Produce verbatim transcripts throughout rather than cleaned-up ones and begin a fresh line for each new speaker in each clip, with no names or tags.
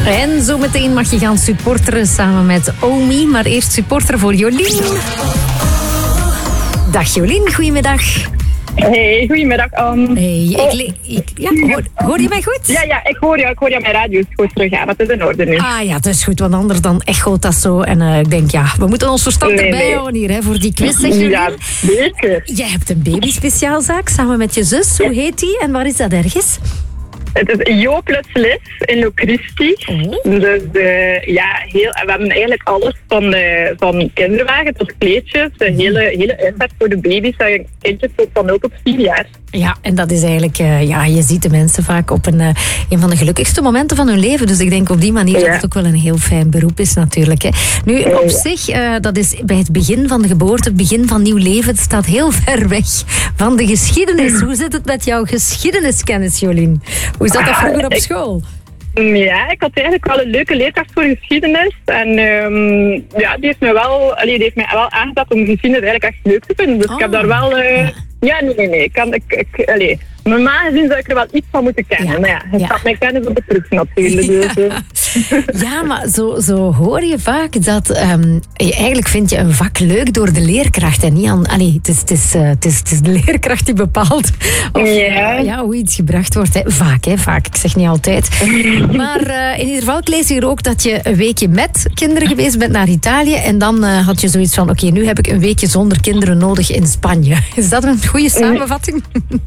En zometeen mag je gaan supporteren samen met Omi. Maar eerst supporter voor Jolien. Dag Jolien, goedemiddag.
Hey, goedemiddag Anne.
Hey, ik, le- ik, ja, hoor, hoor je mij goed?
Ja, ja, ik hoor jou. Ik hoor jou mijn radio goed teruggaan. Dat is in orde nu.
Ah ja, dat is goed, want anders dan echoot dat zo. En uh, ik denk, ja, we moeten ons verstand
Nee,
erbij
nee.
houden hier, hè, voor die quiz, zeg Jolien.
Ja, zeker.
Jij hebt een babyspeciaalzaak samen met je zus. Hoe heet die en waar is dat ergens?
Het is Jo plus Liz in Locristi.
Oh.
Dus uh, ja, heel, we hebben eigenlijk alles van, uh, van kinderwagen tot kleedjes. De hele, hele uitzet voor de baby's. Dat je kindjes ook van nul tot vier jaar.
Ja, en dat is eigenlijk, uh, ja, je ziet de mensen vaak op een, uh, een van de gelukkigste momenten van hun leven. Dus ik denk op die manier
Ja.
dat het ook wel een heel fijn beroep is natuurlijk. Hè. Nu,
Ja,
op
ja.
zich, uh, dat is bij het begin van de geboorte, het begin van nieuw leven. Het staat heel ver weg van de geschiedenis. Hoe zit het met jouw geschiedeniskennis, Jolien? Hoe zat dat vroeger op
Ik-
school?
Ja, ik had eigenlijk wel een leuke leerkracht voor geschiedenis. En um, ja, die heeft, me wel, allee, die heeft mij wel aangezet om geschiedenis eigenlijk echt leuk te vinden. Dus
Oh.
ik heb daar wel... Uh,
Ja.
ja, nee, nee, nee. Ik kan, ik, ik, allee, normaal gezien zou ik er wel iets van moeten kennen.
Ja.
Maar ja, het
Ja.
staat mijn kennis op de proef natuurlijk. Dus, uh.
Ja, maar zo, zo hoor je vaak dat... Um, eigenlijk vind je een vak leuk door de leerkracht. En niet aan... Allee, het, is, het, is, uh, het, is, het is de leerkracht die bepaalt of,
Ja.
uh, ja, hoe iets gebracht wordt. Hè. Vaak, hè, vaak. Ik zeg niet altijd. Maar uh, in ieder geval, ik lees hier ook dat je een weekje met kinderen geweest bent naar Italië. En dan uh, had je zoiets van, oké, okay, nu heb ik een weekje zonder kinderen nodig in Spanje. Is dat een goede samenvatting?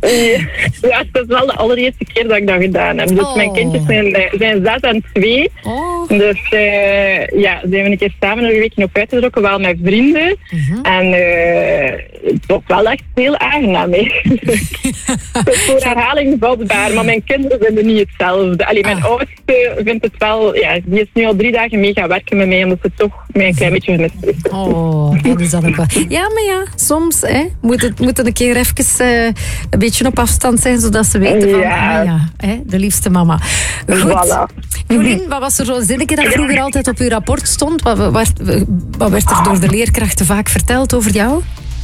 Ja, het is wel de allereerste keer dat ik dat gedaan heb. Dus
Oh.
mijn kindjes zijn, zijn zes en twee.
Oh.
Dus uh, ja, zijn we een keer samen een weekje op uitgetrokken, wel met vrienden.
Mhm.
En uh, het was wel echt heel aangenaam eigenlijk. Het is voor herhaling vatbaar, maar mijn kinderen vinden niet hetzelfde. Allee, mijn
Ah.
oudste vindt het wel, ja, die is nu al drie dagen mee gaan werken met mij, omdat ze toch mij een klein beetje gemist heeft.
Oh, dat is dan ook wel. Ja, maar ja, soms hè, moet, het, moet het een keer even uh, een beetje op afstand zijn, zodat ze weten van,
Ja.
ah ja, hè, de liefste mama. Goed.
Voilà.
Jolien, wat was er zo'n zinnetje dat vroeger altijd op uw rapport stond? Wat, wat, wat werd er door de leerkrachten vaak verteld over jou?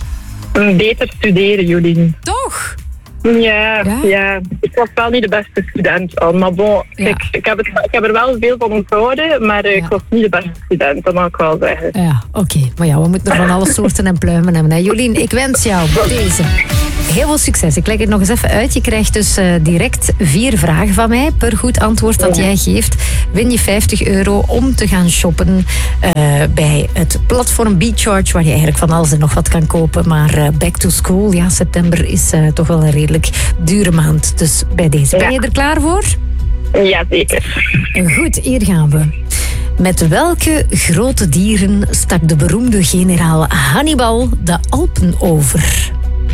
Beter studeren, Jolien.
Toch?
Ja,
Ja?
ja, ik was wel niet de beste student al, maar bon,
Ja.
ik, ik, heb het, ik heb er wel veel van onthouden, maar uh,
Ja.
ik was niet de beste student, dat mag ik wel zeggen.
Ja, oké. Okay. Maar ja, we moeten er van alle soorten en pluimen hebben. Hè. Jolien, ik wens jou deze heel veel succes. Ik leg het nog eens even uit. Je krijgt dus uh, direct vier vragen van mij. Per goed antwoord dat jij geeft, win je vijftig euro om te gaan shoppen uh, bij het platform BeCharge, waar je eigenlijk van alles en nog wat kan kopen. Maar uh, back to school, ja, september is uh, toch wel een redelijk dure maand. Dus bij deze. Ben je er klaar voor?
Ja, zeker.
Goed, hier gaan we. Met welke grote dieren stak de beroemde generaal Hannibal de Alpen over?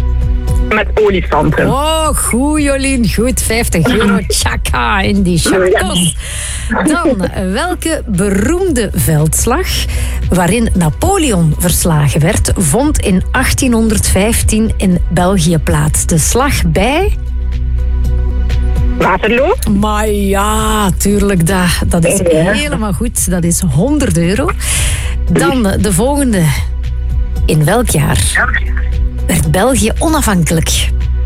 Met olifanten.
Oh, goed Jolien, goed. vijftig euro, tjaka, in die chakos. Dan, welke beroemde veldslag waarin Napoleon verslagen werd, vond in achttienhonderdvijftien in België plaats? De slag bij...
Waterloo?
Maar ja, tuurlijk, dat, dat is
Ja.
helemaal goed. Dat is honderd euro. Dan de volgende. In welk jaar werd België onafhankelijk?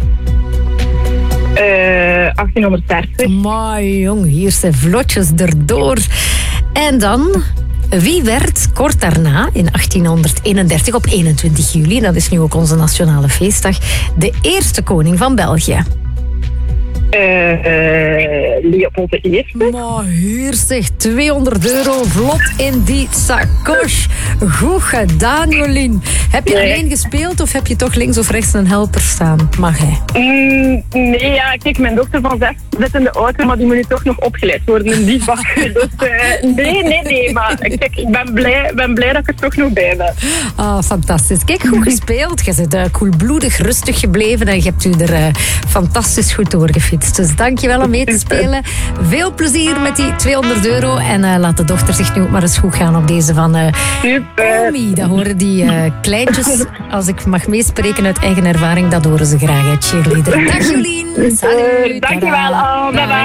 Uh, achttienhonderddertig.
Maar jong, hier zijn vlotjes erdoor. En dan, wie werd kort daarna, in achttienhonderdeenendertig, op eenentwintig juli, dat is nu ook onze nationale feestdag, de eerste koning van België?
Uh, uh, Leopold de Eerste.
Maar hier zegt tweehonderd euro vlot in die sacoche. Goed gedaan, Jolien. Heb je
Nee.
alleen gespeeld of heb je toch links of rechts een helper staan? Mag hij?
Mm, nee, ja, kijk, mijn dochter van zes zit in de auto, maar die moet nu toch nog opgeleid worden in die vak. Dus uh, nee, nee, nee, maar kijk, ik ben blij, ben blij dat ik er toch nog bij ben.
Ah, fantastisch. Kijk, goed gespeeld. Je bent uh, koelbloedig rustig gebleven en je hebt u er uh, fantastisch goed doorgefietst. Dus dankjewel om mee te spelen. Veel plezier met die tweehonderd euro. En uh, laat de dochter zich nu ook maar eens goed gaan op deze van uh,
Super.
Omi. Dat horen die uh, kleintjes, als ik mag meespreken uit eigen ervaring, dat horen ze graag uit cheerleader. Dag Jolien. Salut.
Dankjewel,
Tada.
oh, bye bye.